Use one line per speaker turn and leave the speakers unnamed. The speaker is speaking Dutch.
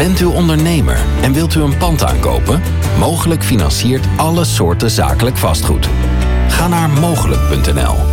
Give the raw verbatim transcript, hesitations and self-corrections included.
Bent u ondernemer en wilt u een pand aankopen? Mogelijk financiert alle soorten zakelijk vastgoed. Ga naar mogelijk punt n l.